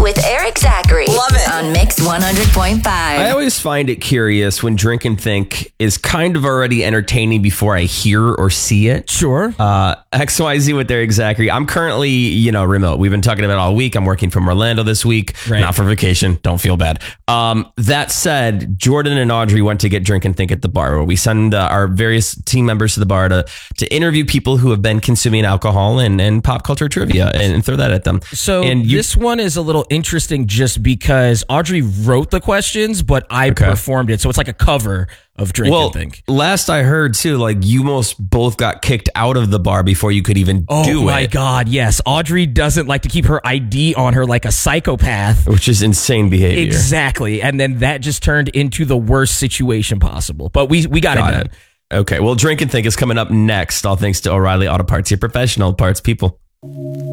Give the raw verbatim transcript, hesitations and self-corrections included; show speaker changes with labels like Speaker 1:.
Speaker 1: with Eric Zachary.
Speaker 2: Love it.
Speaker 1: On Mix one hundred point five.
Speaker 3: I always find it curious when Drink and Think is kind of already entertaining before I hear or see it.
Speaker 4: Sure.
Speaker 3: Uh, X Y Z with Eric Zachary. I'm currently, you know, remote. We've been talking about it all week. I'm working from Orlando this week.
Speaker 4: Right.
Speaker 3: Not for vacation. Don't feel bad. Um, that said, Jordan and Audrey went to get Drink and Think at the bar, where we send uh, our various team members to the bar to to interview people who have been consuming alcohol and, and pop culture trivia and, and throw that at them.
Speaker 4: So
Speaker 3: and you,
Speaker 4: this one is a little interesting just because Audrey wrote the questions, but I
Speaker 3: Okay.
Speaker 4: performed it. So it's like a cover of Drink
Speaker 3: well,
Speaker 4: and Think.
Speaker 3: last I heard too, like you most both got kicked out of the bar before you could even
Speaker 4: Oh
Speaker 3: do
Speaker 4: my
Speaker 3: it.
Speaker 4: God, yes. Audrey doesn't like to keep her I D on her like a psychopath.
Speaker 3: Which is insane behavior.
Speaker 4: Exactly. And then that just turned into the worst situation possible. But we, we got,
Speaker 3: Got
Speaker 4: it done.
Speaker 3: it. Okay, well, Drink and Think is coming up next, all thanks to O'Reilly Auto Parts, your professional parts people.